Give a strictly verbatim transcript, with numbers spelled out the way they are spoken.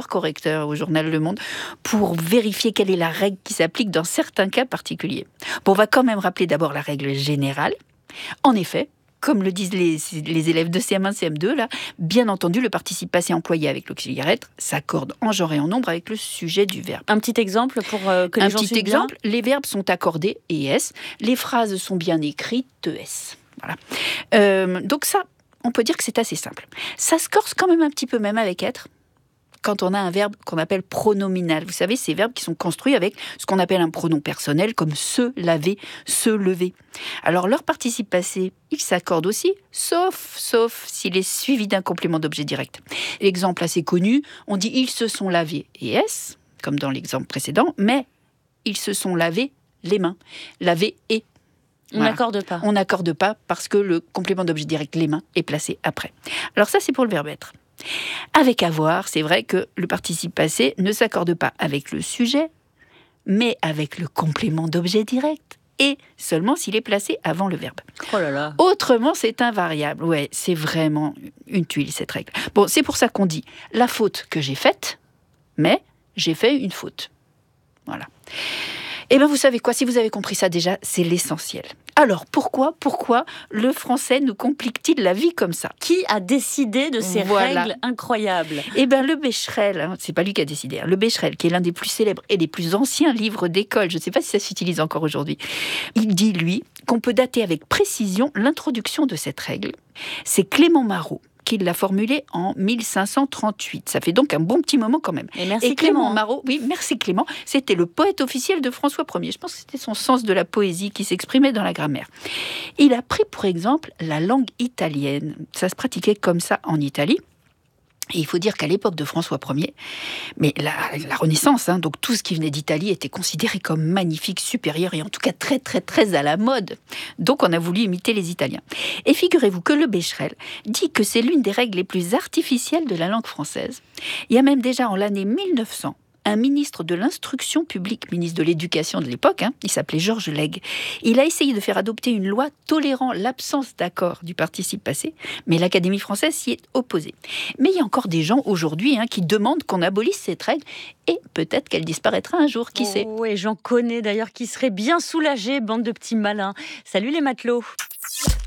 correcteur au journal Le Monde pour vérifier quelle est la règle qui s'applique dans certains cas particuliers. Bon, on va quand même rappeler d'abord la règle générale. En effet, comme le disent les, les élèves de C M un, C M deux, là, bien entendu, le participe passé employé avec l'auxiliaire être s'accorde en genre et en nombre avec le sujet du verbe. Un petit exemple pour euh, que les Un gens petit suivent exemple, bien. les verbes sont accordés, E S, les phrases sont bien écrites, E S. Voilà. Euh, donc ça, on peut dire que c'est assez simple. Ça se corse quand même un petit peu même avec être, quand on a un verbe qu'on appelle pronominal. Vous savez, ces verbes qui sont construits avec ce qu'on appelle un pronom personnel, comme se laver, se lever. Alors, leur participe passé, il s'accorde aussi, sauf, sauf s'il est suivi d'un complément d'objet direct. L'exemple assez connu, on dit « ils se sont lavés » et « s », comme dans l'exemple précédent, mais « ils se sont lavés les mains », laver et. On Voilà. n'accorde pas. On n'accorde pas parce que le complément d'objet direct, les mains, est placé après. Alors ça, c'est pour le verbe être. Avec avoir, c'est vrai que le participe passé ne s'accorde pas avec le sujet, mais avec le complément d'objet direct, et seulement s'il est placé avant le verbe. Oh là là. Autrement, c'est invariable. Ouais, c'est vraiment une tuile, cette règle. Bon, c'est pour ça qu'on dit la faute que j'ai faite, mais j'ai fait une faute. Voilà. Eh bien, vous savez quoi, si vous avez compris ça déjà, c'est l'essentiel. Alors, pourquoi, pourquoi le français nous complique-t-il la vie comme ça ? Qui a décidé de ces Voilà. règles incroyables ? Eh bien, le Becherel, hein, c'est pas lui qui a décidé, hein, le Becherel, qui est l'un des plus célèbres et des plus anciens livres d'école, je ne sais pas si ça s'utilise encore aujourd'hui, il dit, lui, qu'on peut dater avec précision l'introduction de cette règle. C'est Clément Marot qui l'a formulée en mille cinq cent trente-huit. Ça fait donc un bon petit moment quand même. Et merci et Clément, Clément Marot, oui, merci Clément, c'était le poète officiel de François Ier. Je pense que c'était son sens de la poésie qui s'exprimait dans la grammaire. Il a pris pour exemple la langue italienne. Ça se pratiquait comme ça en Italie. Et il faut dire qu'à l'époque de François Ier, mais la, la Renaissance, hein, donc tout ce qui venait d'Italie était considéré comme magnifique, supérieur et en tout cas très très très à la mode. Donc on a voulu imiter les Italiens. Et figurez-vous que le Becherel dit que c'est l'une des règles les plus artificielles de la langue française. Il y a même déjà en l'année mille neuf cents, un ministre de l'instruction publique, ministre de l'éducation de l'époque, hein, il s'appelait Georges Lègue. Il a essayé de faire adopter une loi tolérant l'absence d'accord du participe passé, mais l'Académie française s'y est opposée. Mais il y a encore des gens aujourd'hui hein, qui demandent qu'on abolisse cette règle et peut-être qu'elle disparaîtra un jour, qui oh, sait. Oui, j'en connais d'ailleurs qui seraient bien soulagés, bande de petits malins. Salut les matelots.